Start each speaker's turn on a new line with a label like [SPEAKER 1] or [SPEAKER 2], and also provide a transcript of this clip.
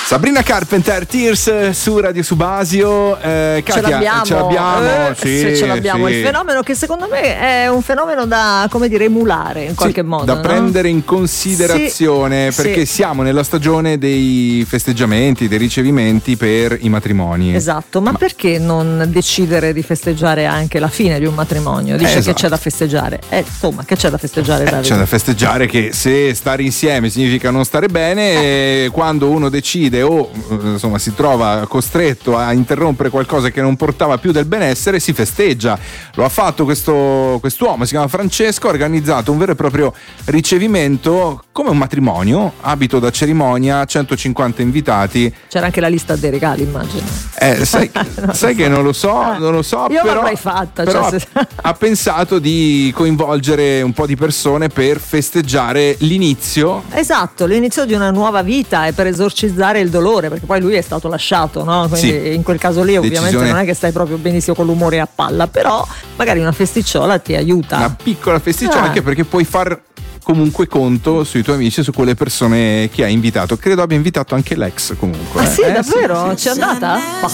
[SPEAKER 1] Sabrina Carpenter, Tears su Radio Subasio. Katia, ce l'abbiamo.
[SPEAKER 2] Ce l'abbiamo.
[SPEAKER 1] Sì.
[SPEAKER 2] Il fenomeno che secondo me è un fenomeno da, come dire, emulare in qualche modo.
[SPEAKER 1] Da prendere in considerazione, perché siamo nella stagione dei festeggiamenti, dei ricevimenti per i matrimoni.
[SPEAKER 2] Esatto, ma perché non decidere di festeggiare anche la fine di un matrimonio? Dice che c'è da festeggiare. Insomma, che c'è da festeggiare, Davide?
[SPEAKER 1] C'è da festeggiare che se stare insieme significa non stare bene, quando uno decide o insomma si trova costretto a interrompere qualcosa che non portava più del benessere, si festeggia. Lo ha fatto quest'uomo, si chiama Francesco, ha organizzato un vero e proprio ricevimento come un matrimonio, abito da cerimonia, 150 invitati.
[SPEAKER 2] C'era anche la lista dei regali, immagino.
[SPEAKER 1] Sai che non lo so,
[SPEAKER 2] io
[SPEAKER 1] però
[SPEAKER 2] l'avrei fatta,
[SPEAKER 1] ha pensato di coinvolgere un po' di persone per festeggiare l'inizio.
[SPEAKER 2] Esatto, l'inizio di una nuova vita e per esorcizzare il dolore, perché poi lui è stato lasciato, no? Quindi in quel caso lì ovviamente non è che stai proprio benissimo con l'umore a palla, però magari una festicciola ti aiuta.
[SPEAKER 1] Una piccola festicciola, anche perché puoi far comunque conto sui tuoi amici, su quelle persone che hai invitato. Credo abbia invitato anche l'ex comunque.
[SPEAKER 2] Sì, davvero? C'è andata?